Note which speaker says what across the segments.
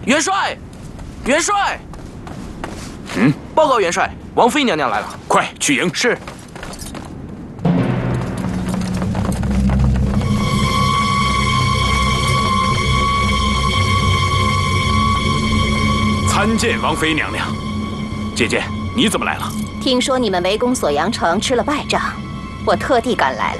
Speaker 1: 元帅，元帅，报告元帅，王妃娘娘来了，
Speaker 2: 快去迎。
Speaker 1: 是。
Speaker 2: 参见王妃娘娘。姐姐，你怎么来了？
Speaker 3: 听说你们围攻锁阳城吃了败仗，我特地赶来了。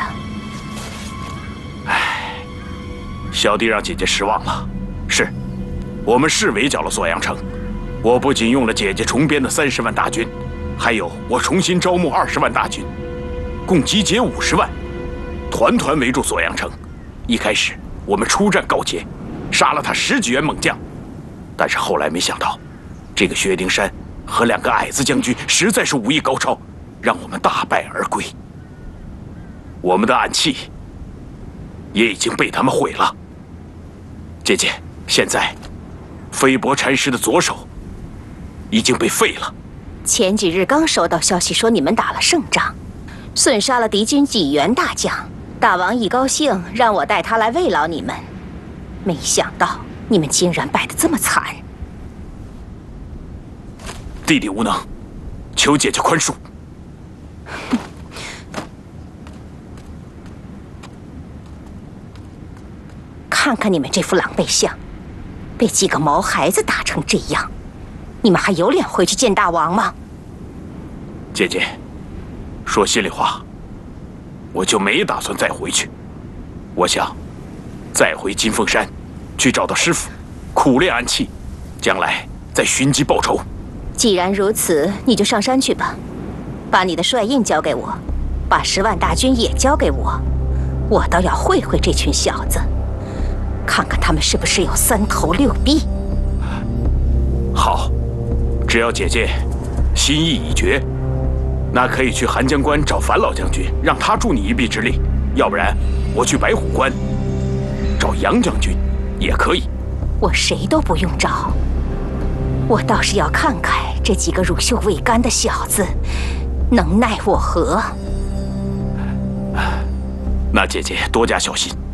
Speaker 2: 唉，小弟让姐姐失望了。是，我们是围剿了锁阳城。我不仅用了姐姐重编的30万大军，还有我重新招募20万大军，共集结50万，团团围住锁阳城。一开始我们出战高阶，杀了他10几员猛将，但是后来没想到，这个薛丁山和2个矮子将军实在是武艺高超，让我们大败而归。我们的暗器也已经被他们毁了。姐姐，现在飞伯禅师的左手已经被废了。
Speaker 3: 前几日刚收到消息说你们打了胜仗，损杀了敌军几员大将。大王一高兴，让我带他来慰劳你们。没想到你们竟然败得这么惨。
Speaker 2: 弟弟无能，求姐姐宽恕。
Speaker 3: 看看你们这副狼狈相，被几个毛孩子打成这样，你们还有脸回去见大王吗？
Speaker 2: 姐姐，说心里话，我就没打算再回去。我想再回金凤山，去找到师傅，苦练暗器，将来再寻机报仇。
Speaker 3: 既然如此，你就上山去吧，把你的帅印交给我，把10万大军也交给我，我倒要会会这群小子，看看他们是不是有3头6臂。
Speaker 2: 好，只要姐姐心意已决，那可以去寒江关找樊老将军，让他助你一臂之力；要不然，我去白虎关找杨将军也可以。
Speaker 3: 我谁都不用找，我倒是要看看这几个乳臭未干的小子能奈我何。
Speaker 2: 那姐姐多加小心。